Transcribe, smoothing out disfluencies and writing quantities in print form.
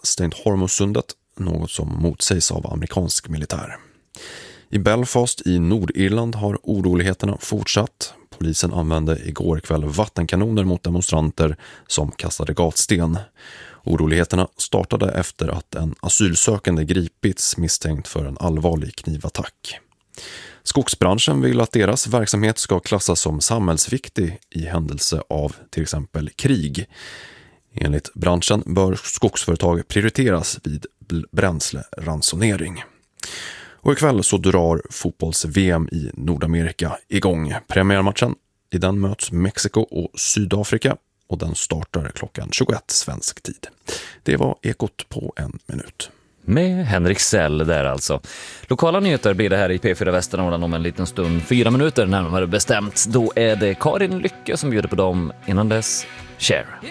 stängt Hormuzsundet, något som motsägs av amerikansk militär. I Belfast i Nordirland har oroligheterna fortsatt. Polisen använde igår kväll vattenkanoner mot demonstranter som kastade gatsten. Oroligheterna startade efter att en asylsökande gripits misstänkt för en allvarlig knivattack. Skogsbranschen vill att deras verksamhet ska klassas som samhällsviktig i händelse av till exempel krig. Enligt branschen bör skogsföretag prioriteras vid bränsleransonering. Och ikväll så drar fotbolls-VM i Nordamerika igång. Premiärmatchen, i den möts Mexiko och Sydafrika och den startar klockan 21 svensk tid. Det var Ekot på en minut. Med Henrik Sell där alltså. Lokala nyheter blir det här i P4 Västernorrland om en liten stund. 4 minuter närmare bestämt. Då är det Karin Lycke som bjuder på dem. Innan dess, Cher.